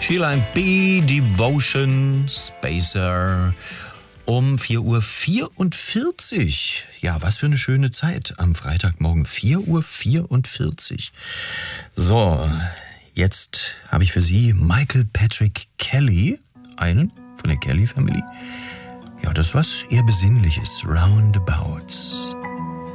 Sheila and B, Devotion, Spacer. Um 4:44 Uhr. Ja, was für eine schöne Zeit am Freitagmorgen. 4:44 Uhr. So, jetzt habe ich für Sie Michael Patrick Kelly, einen von der Kelly Family. Ja, das was eher Besinnliches. Roundabouts.